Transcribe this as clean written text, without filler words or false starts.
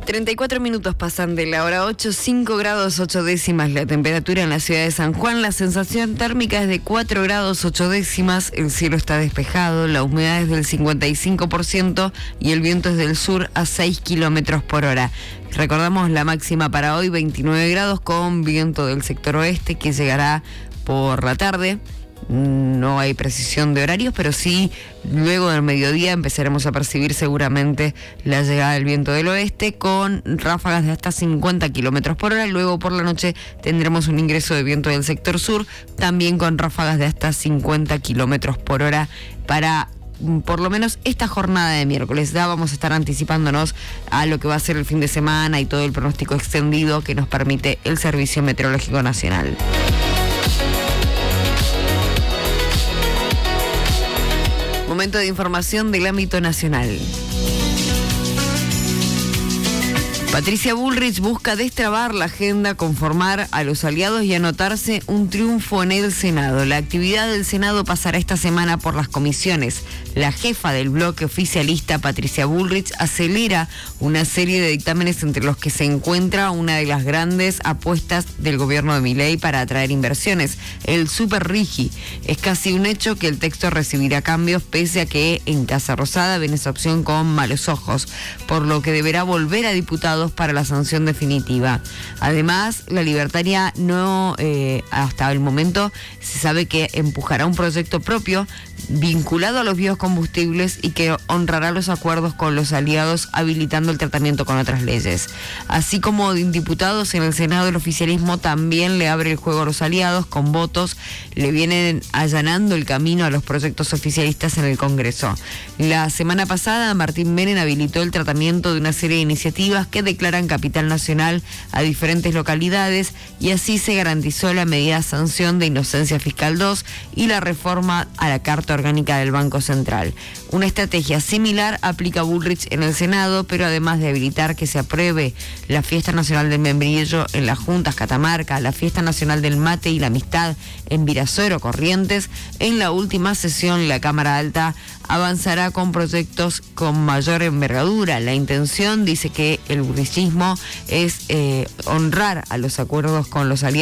34 minutos pasan de la hora 8, 5 grados 8 décimas la temperatura en la ciudad de San Juan. La sensación térmica es de 4 grados 8 décimas, el cielo está despejado, la humedad es del 55% y el viento es del sur a 6 kilómetros por hora. Recordamos la máxima para hoy, 29 grados con viento del sector oeste que llegará por la tarde. No hay precisión de horarios, pero sí luego del mediodía empezaremos a percibir seguramente la llegada del viento del oeste con ráfagas de hasta 50 kilómetros por hora. Luego por la noche tendremos un ingreso de viento del sector sur, también con ráfagas de hasta 50 kilómetros por hora para por lo menos esta jornada de miércoles. Ya vamos a estar anticipándonos a lo que va a ser el fin de semana y todo el pronóstico extendido que nos permite el Servicio Meteorológico Nacional. Momento de información del ámbito nacional. Patricia Bullrich busca destrabar la agenda, conformar a los aliados y anotarse un triunfo en el Senado. La actividad del Senado pasará esta semana por las comisiones. La jefa del bloque oficialista, Patricia Bullrich, acelera una serie de dictámenes entre los que se encuentra una de las grandes apuestas del gobierno de Milei para atraer inversiones, el Super Rigi. Es casi un hecho que el texto recibirá cambios, pese a que en Casa Rosada ven esa opción con malos ojos, por lo que deberá volver a diputados para la sanción definitiva. Además, la libertaria hasta el momento se sabe que empujará un proyecto propio vinculado a los biocombustibles y que honrará los acuerdos con los aliados, habilitando el tratamiento con otras leyes. Así como diputados en el Senado, el oficialismo también le abre el juego a los aliados con votos, le vienen allanando el camino a los proyectos oficialistas en el Congreso. La semana pasada, Martín Menem habilitó el tratamiento de una serie de iniciativas que declaran capital nacional a diferentes localidades y así se garantizó la medida sanción de inocencia fiscal 2 y la reforma a la Carta Orgánica del Banco Central. Una estrategia similar aplica Bullrich en el Senado, pero además de habilitar que se apruebe la Fiesta Nacional del Membrillo en las Juntas Catamarca, la Fiesta Nacional del Mate y la Amistad en Virasoro, Corrientes, en la última sesión la Cámara Alta avanzará con proyectos con mayor envergadura. La intención, dice que el bullrichismo, es honrar a los acuerdos con los aliados